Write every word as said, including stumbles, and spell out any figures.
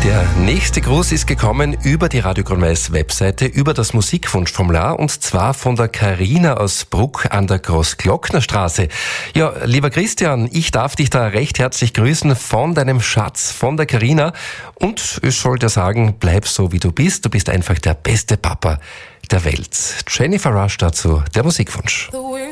Der nächste Gruß ist gekommen über die Radio Grünweiß Webseite, über das Musikwunschformular, und zwar von der Carina aus Bruck an der Großglocknerstraße. Ja, lieber Christian, ich darf dich da recht herzlich grüßen von deinem Schatz, von der Carina. Und ich soll dir sagen, bleib so wie du bist. Du bist einfach der beste Papa der Welt. Jennifer Rush dazu, der Musikwunsch.